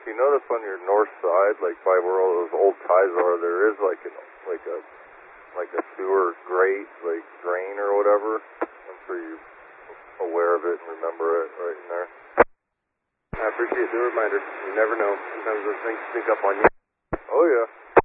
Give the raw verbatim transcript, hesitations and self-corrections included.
you notice on your north side, like by where all those old ties are, there is like an like a like a sewer grate, like drain or whatever. I'm sure you're aware of it and remember it right in there. I appreciate the reminder. You never know. Sometimes those things sneak up on you. Oh yeah.